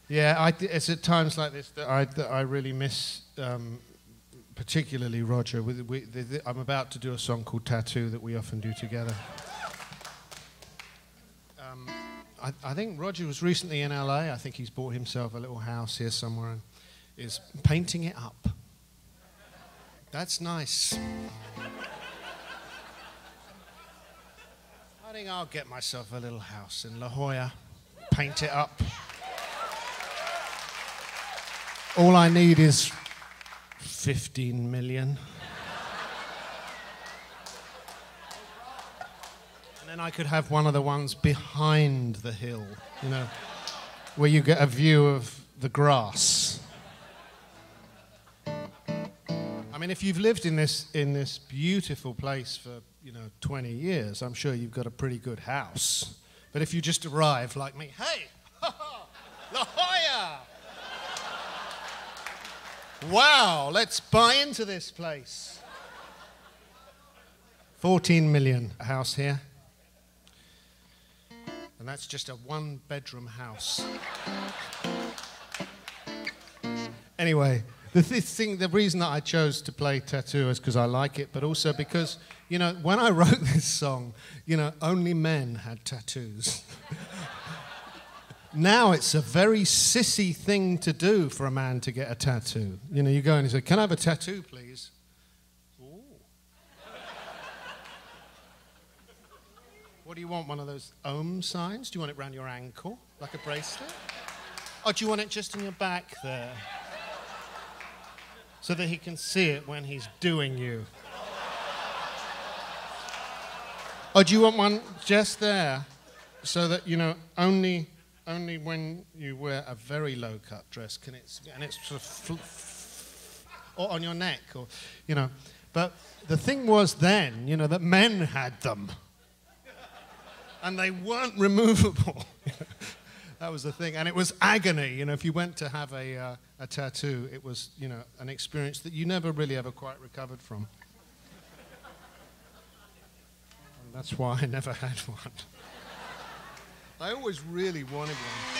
Yeah, it's at times like this that I really miss, particularly Roger. I'm about to do a song called Tattoo that we often do together. I think Roger was recently in LA. I think he's bought himself a little house here somewhere and is painting it up. That's nice. I think I'll get myself a little house in La Jolla, paint it up. All I need is 15 million. And then I could have one of the ones behind the hill, you know, where you get a view of the grass. I mean, if you've lived in this beautiful place for, 20 years, I'm sure you've got a pretty good house. But if you just arrive like me, hey, La Jolla! Wow, let's buy into this place. 14 million house here. And that's just a one-bedroom house. Anyway, the reason that I chose to play Tattoo is because I like it, but also because, when I wrote this song, only men had tattoos. Now it's a very sissy thing to do for a man to get a tattoo. You go and you say, "Can I have a tattoo, please?" Ooh. What do you want, one of those Om signs? Do you want it around your ankle, like a bracelet? Or do you want it just in your back there? So that he can see it when he's doing you. Or do you want one just there, so that, only when you wear a very low-cut dress can it's sort of or on your neck, or But the thing was then, that men had them, and they weren't removable. That was the thing, and it was agony. If you went to have a tattoo, it was an experience that you never really ever quite recovered from. And that's why I never had one. I always really wanted one.